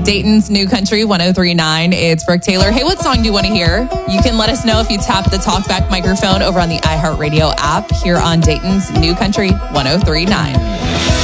Dayton's New Country 103.9. It's Brooke Taylor. Hey, what song do you want to hear? You can let us know if you tap the talkback microphone over on the iHeartRadio app here on Dayton's New Country 103.9.